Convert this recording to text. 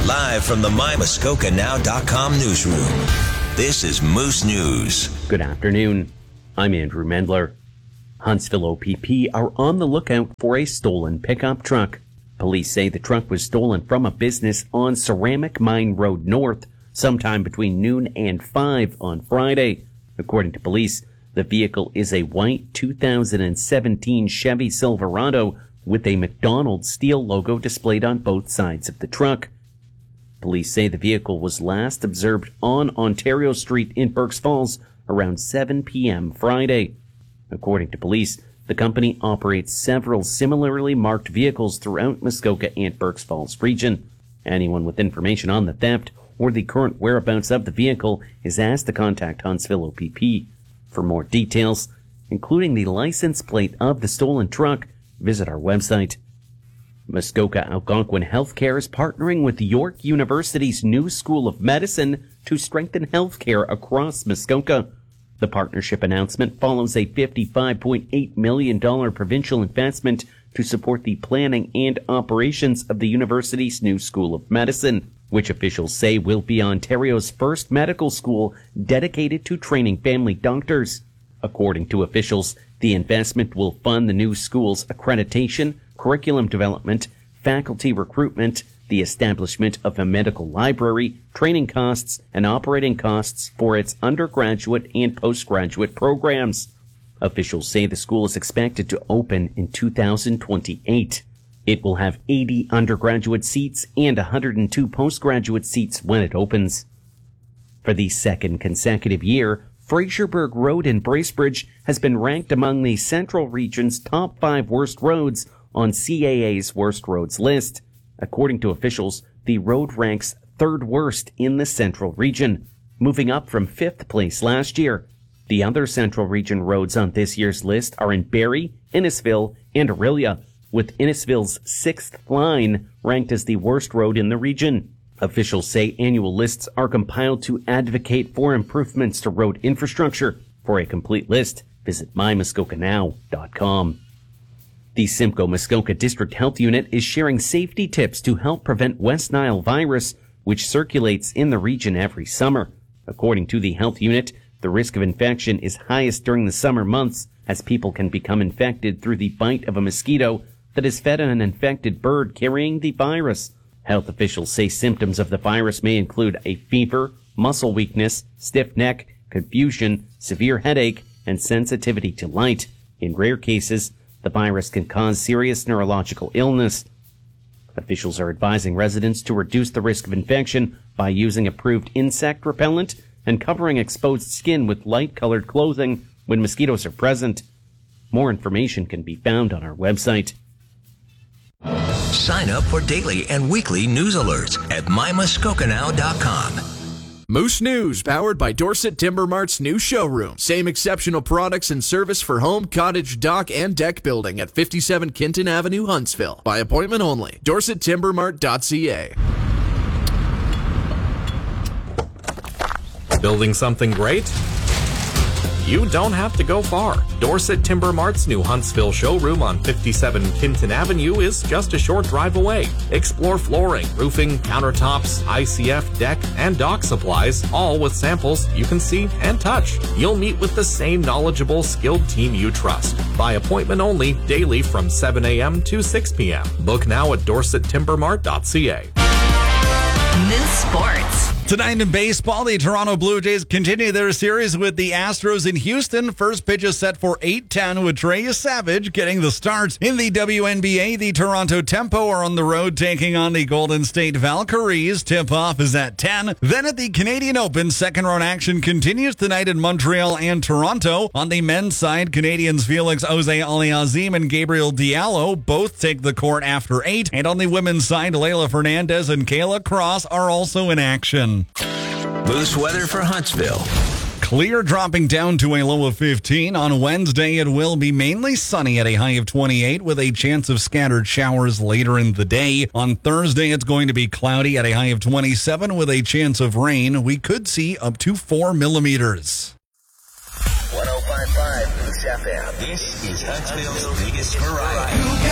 Live from the MyMuskokaNow.com newsroom, this is Moose News. Good afternoon. I'm Andrew Mendler. Huntsville OPP are on the lookout for a stolen pickup truck. Police say the truck was stolen from a business on Ceramic Mine Road North sometime between noon and 5 on Friday. According to police, the vehicle is a white 2017 Chevy Silverado with a McDonald's steel logo displayed on both sides of the truck. Police say the vehicle was last observed on Ontario Street in Berks Falls around 7 p.m. Friday. According to police, the company operates several similarly marked vehicles throughout Muskoka and Berks Falls region. Anyone with information on the theft or the current whereabouts of the vehicle is asked to contact Huntsville OPP. For more details, including the license plate of the stolen truck, visit our website. Muskoka Algonquin Healthcare is partnering with York University's new School of Medicine to strengthen healthcare across Muskoka. The partnership announcement follows a $55.8 million provincial investment to support the planning and operations of the university's new School of Medicine, which officials say will be Ontario's first medical school dedicated to training family doctors. According to officials, the investment will fund the new school's accreditation, curriculum development, faculty recruitment, the establishment of a medical library, training costs, and operating costs for its undergraduate and postgraduate programs. Officials say the school is expected to open in 2028. It will have 80 undergraduate seats and 102 postgraduate seats when it opens. For the second consecutive year, Fraserburg Road in Bracebridge has been ranked among the Central Region's top 5 worst roads on CAA's Worst Roads list. According to officials, the road ranks 3rd worst in the Central Region, moving up from 5th place last year. The other Central Region roads on this year's list are in Barrie, Innisfil, and Orillia, with Innisfil's 6th line ranked as the worst road in the region. Officials say annual lists are compiled to advocate for improvements to road infrastructure. For a complete list, visit MyMuskokaNow.com. The Simcoe Muskoka District Health Unit is sharing safety tips to help prevent West Nile virus, which circulates in the region every summer. According to the health unit, the risk of infection is highest during the summer months, as people can become infected through the bite of a mosquito that is fed on an infected bird carrying the virus. Health officials say symptoms of the virus may include a fever, muscle weakness, stiff neck, confusion, severe headache, and sensitivity to light. In rare cases, the virus can cause serious neurological illness. Officials are advising residents to reduce the risk of infection by using approved insect repellent and covering exposed skin with light-colored clothing when mosquitoes are present. More information can be found on our website. Sign up for daily and weekly news alerts at MyMuskokaNow.com. Moose News, powered by Dorset Timber Mart's new showroom. Same exceptional products and service for home, cottage, dock, and deck building at 57 Kinton Avenue, Huntsville. By appointment only. DorsetTimberMart.ca. Building something great? You don't have to go far. Dorset Timber Mart's new Huntsville showroom on 57 Kinton Avenue is just a short drive away. Explore flooring, roofing, countertops, ICF, deck, and dock supplies, all with samples you can see and touch. You'll meet with the same knowledgeable, skilled team you trust. By appointment only, daily from 7 a.m. to 6 p.m. Book now at DorsetTimberMart.ca. Moose Sports. Tonight in baseball, the Toronto Blue Jays continue their series with the Astros in Houston. First pitch is set for 8:10 with Trey Savage getting the start. In the WNBA, the Toronto Tempo are on the road taking on the Golden State Valkyries. Tip-off is at 10. Then at the Canadian Open, second-round action continues tonight in Montreal and Toronto. On the men's side, Canadians Felix Auger-Aliassime and Gabriel Diallo both take the court after 8. And on the women's side, Leylah Fernandez and Kayla Cross are also in action. Moose weather for Huntsville. Clear, dropping down to a low of 15. On Wednesday, it will be mainly sunny at a high of 28 with a chance of scattered showers later in the day. On Thursday, it's going to be cloudy at a high of 27 with a chance of rain. We could see up to 4 millimeters. 105.5 Moose FM. This is Huntsville's biggest variety.